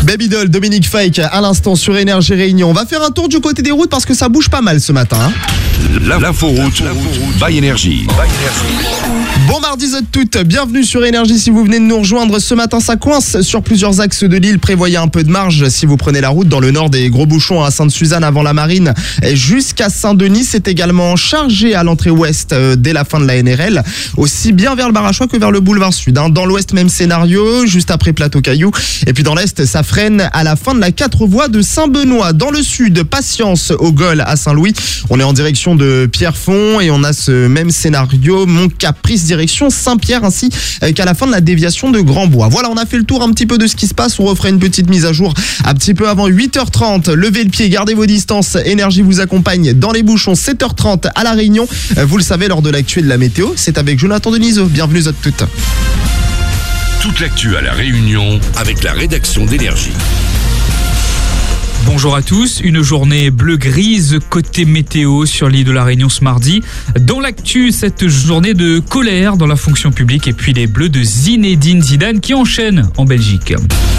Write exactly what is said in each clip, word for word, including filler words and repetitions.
Babydoll, Dominique Fike, à l'instant sur Énergie Réunion. On va faire un tour du côté des routes parce que ça bouge pas mal ce matin. Hein. L'inforoute by Énergie. Bon mardi à toutes, bienvenue sur Énergie. Si vous venez de nous rejoindre ce matin, ça coince sur plusieurs axes de l'île. Prévoyez un peu de marge si vous prenez la route. Dans le nord, des gros bouchons à Sainte-Suzanne avant la Marine jusqu'à Saint-Denis. C'est également chargé à l'entrée ouest dès la fin de la N R L. Aussi bien vers le Barachois que vers le boulevard Sud. Dans l'ouest, même scénario, juste après Plateau-Caillou. Et puis dans l'est, ça freine à la fin de la quatre voies de Saint-Benoît. Dans le sud, patience au Gol à Saint-Louis. On est en direction de Pierrefonds et on a ce même scénario, Mont-Caprice direction Saint-Pierre, ainsi qu'à la fin de la déviation de Grand-Bois. Voilà, on a fait le tour un petit peu de ce qui se passe. On refera une petite mise à jour un petit peu avant huit heures trente. Levez le pied, gardez vos distances. Énergie vous accompagne dans les bouchons. sept heures trente à La Réunion. Vous le savez, lors de l'actu et de la météo, c'est avec Jonathan Denisot. Bienvenue à toutes. Toute l'actu à La Réunion avec la rédaction d'Énergie. Bonjour à tous, une journée bleu-grise côté météo sur l'île de la Réunion ce mardi. Dans l'actu, cette journée de colère dans la fonction publique et puis les bleus de Zinedine Zidane qui enchaînent en Belgique.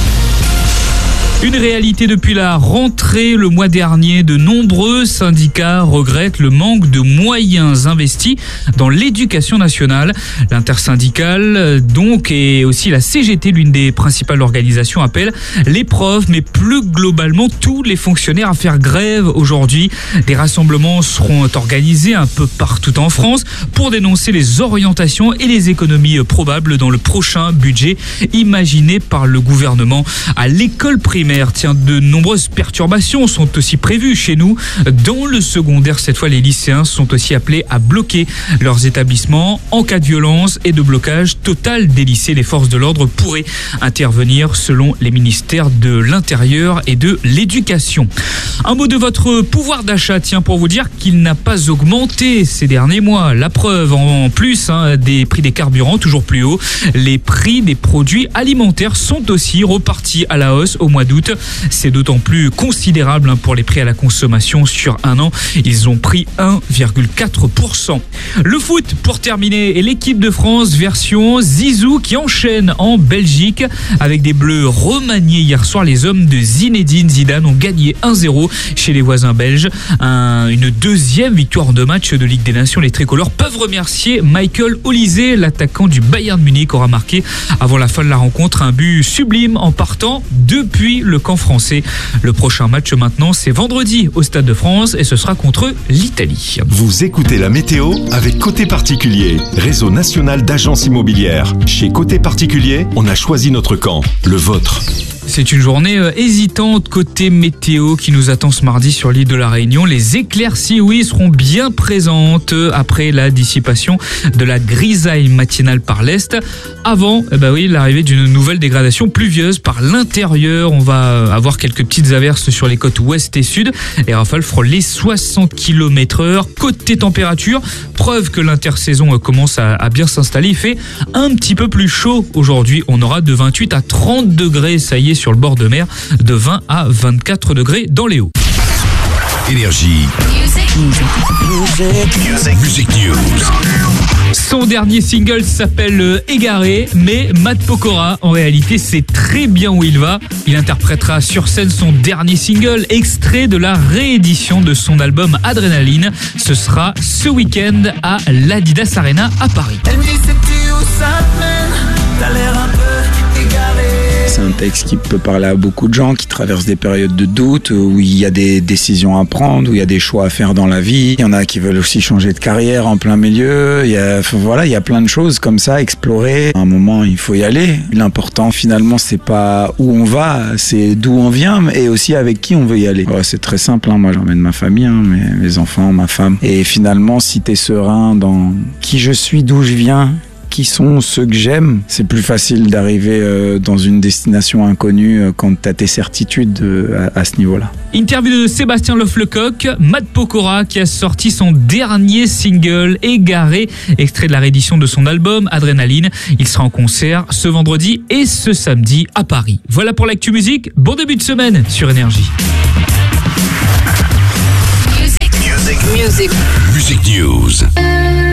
Une réalité depuis la rentrée le mois dernier, de nombreux syndicats regrettent le manque de moyens investis dans l'éducation nationale. L'intersyndicale, donc, et aussi la C G T, l'une des principales organisations, appelle les profs, mais plus globalement tous les fonctionnaires à faire grève aujourd'hui. Des rassemblements seront organisés un peu partout en France pour dénoncer les orientations et les économies probables dans le prochain budget imaginé par le gouvernement. À l'école primaire, Tiens, de nombreuses perturbations sont aussi prévues chez nous. Dans le secondaire, cette fois, les lycéens sont aussi appelés à bloquer leurs établissements en cas de violence et de blocage total des lycées. Les forces de l'ordre pourraient intervenir selon les ministères de l'Intérieur et de l'Éducation. Un mot de votre pouvoir d'achat, tiens, pour vous dire qu'il n'a pas augmenté ces derniers mois. La preuve, en plus hein, des prix des carburants toujours plus hauts, les prix des produits alimentaires sont aussi repartis à la hausse au mois d'août. C'est d'autant plus considérable pour les prix à la consommation sur un an. Ils ont pris un virgule quatre pour cent. Le foot, pour terminer, et l'équipe de France version Zizou qui enchaîne en Belgique avec des Bleus remaniés hier soir. Les hommes de Zinedine Zidane ont gagné un zéro chez les voisins belges. Un, une deuxième victoire de match de Ligue des Nations. Les tricolores peuvent remercier Michael Olise, l'attaquant du Bayern Munich, aura marqué avant la fin de la rencontre un but sublime en partant depuis le camp français. Le prochain match maintenant, c'est vendredi au Stade de France et ce sera contre l'Italie. Vous écoutez la météo avec Côté Particulier, réseau national d'agences immobilières. Chez Côté Particulier, on a choisi notre camp, le vôtre. C'est une journée euh, hésitante côté météo qui nous attend ce mardi sur l'île de la Réunion. Les éclaircies, oui, seront bien présentes après la dissipation de la grisaille matinale par l'est. Avant, eh ben oui, l'arrivée d'une nouvelle dégradation pluvieuse par l'intérieur. On va avoir quelques petites averses sur les côtes ouest et sud. Les rafales frôlent soixante kilomètres heure. Côté température, preuve que l'intersaison commence à, à bien s'installer. Il fait un petit peu plus chaud aujourd'hui. On aura de vingt-huit à trente degrés, ça y est, sur le bord de mer, de vingt à vingt-quatre degrés dans les Hauts. Énergie. Music. Music. Music News. Son dernier single s'appelle Égaré, mais Matt Pokora, en réalité, sait très bien où il va. Il interprétera sur scène son dernier single, extrait de la réédition de son album Adrénaline. Ce sera ce week-end à l'Adidas Arena à Paris. Elle me dit sais-tu où ça te mène? T'as l'air un peu égaré. C'est un texte qui peut parler à beaucoup de gens qui traversent des périodes de doute, où il y a des décisions à prendre, où il y a des choix à faire dans la vie. Il y en a qui veulent aussi changer de carrière en plein milieu. Il y a, voilà, il y a plein de choses comme ça à explorer. À un moment, il faut y aller. L'important, finalement, c'est pas où on va, c'est d'où on vient et aussi avec qui on veut y aller. Ouais, c'est très simple. Hein. Moi, j'emmène ma famille, hein, mes, mes enfants, ma femme. Et finalement, si t'es serein dans qui je suis, d'où je viens, qui sont ceux que j'aime, c'est plus facile d'arriver euh, dans une destination inconnue euh, quand t'as tes certitudes euh, à, à ce niveau-là. Interview de Sébastien Leflecoq, Matt Pokora qui a sorti son dernier single Égaré, extrait de la réédition de son album Adrénaline. Il sera en concert ce vendredi et ce samedi à Paris. Voilà pour l'actu musique, bon début de semaine sur Énergie. Music. Music. Music News.